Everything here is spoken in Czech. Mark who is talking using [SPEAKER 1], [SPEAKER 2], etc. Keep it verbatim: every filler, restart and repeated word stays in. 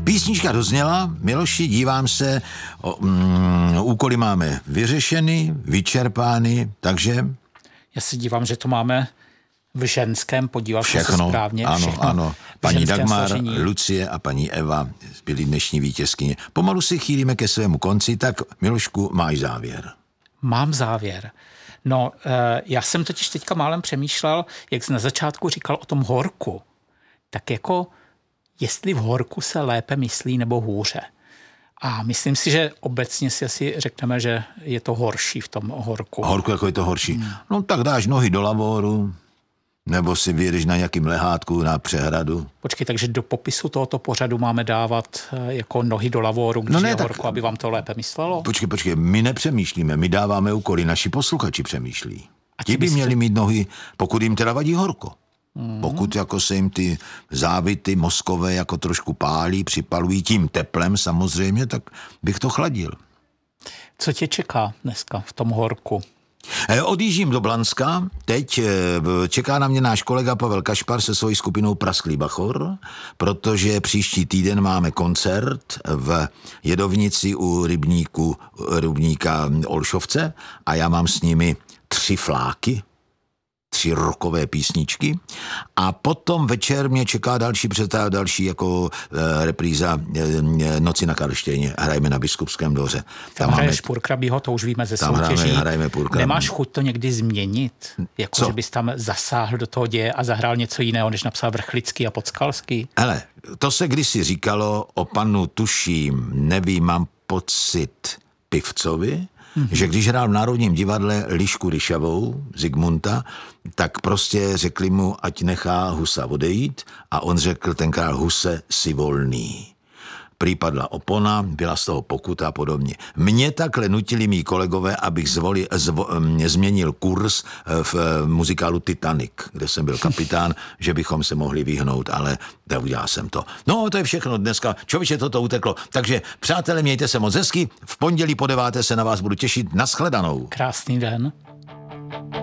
[SPEAKER 1] Písnička dozněla, Miloši, dívám se, o, mm, úkoly máme vyřešeny, vyčerpány, takže...
[SPEAKER 2] Já se dívám, že to máme v ženském, podíval se správně.
[SPEAKER 1] Ano,
[SPEAKER 2] všechno
[SPEAKER 1] ano. Paní Dagmar,
[SPEAKER 2] složení.
[SPEAKER 1] Lucie a paní Eva byly dnešní vítězkyně. Pomalu si chýlíme ke svému konci, tak Milošku, máš závěr.
[SPEAKER 2] Mám závěr. No, já jsem totiž teďka málem přemýšlel, jak jsi na začátku říkal o tom horku. Tak jako, jestli v horku se lépe myslí nebo hůře. A myslím si, že obecně si asi řekneme, že je to horší v tom horku.
[SPEAKER 1] Horku, jako je to horší. Hmm. No tak dáš nohy do lavoru, nebo si vyjedeš na nějakým lehátku na přehradu.
[SPEAKER 2] Počkej, takže do popisu tohoto pořadu máme dávat jako nohy do lavoru, když no ne, je tak... horko, aby vám to lépe myslelo?
[SPEAKER 1] Počkej, počkej, my nepřemýšlíme, my dáváme úkoly, naši posluchači přemýšlí. A ti by byste... měli mít nohy, pokud jim teda vadí horko. Mm. Pokud jako se jim ty závity mozkové jako trošku pálí, připalují tím teplem samozřejmě, tak bych to chladil.
[SPEAKER 2] Co tě čeká dneska v tom horku?
[SPEAKER 1] Odjíždím do Blanska, teď čeká na mě náš kolega Pavel Kašpar se svojí skupinou Prasklý Bachor, protože příští týden máme koncert v Jedovnici u rybníku, rybníka Olšovce a já mám s nimi tři fláky, tři rockové písničky a potom večer mě čeká další představ, další jako e, repríza e, Noci na Karlštejně. Hrajeme na Biskupském dvoře.
[SPEAKER 2] Tam, tam hraješ Purkrabího, to už víme ze tam soutěží.
[SPEAKER 1] Hrajeme, hrajeme Purkrabí.
[SPEAKER 2] Nemáš chuť to někdy změnit? Jako, Co? Že bys tam zasáhl do toho děje a zahrál něco jiného, než napsal Vrchlický a Podskalský?
[SPEAKER 1] Hele, to se kdysi říkalo o panu tuším, nevím, mám pocit Pivcovi, Mm-hmm. že když hrál v Národním divadle Lišku Ryšavou, Zigmunta, tak prostě řekli mu, ať nechá Husa odejít a on řekl tenkrát Huse, si volný. Připadla opona, byla z toho pokuta a podobně. Mě takhle nutili mý kolegové, abych zvoli, zvo, změnil kurz v muzikálu Titanic, kde jsem byl kapitán, že bychom se mohli vyhnout, ale neudělal jsem to. No, to je všechno dneska. Člověče, toto uteklo. Takže, přátelé, mějte se moc hezky. V pondělí po deváté se na vás budu těšit. Naschledanou.
[SPEAKER 2] Krásný den.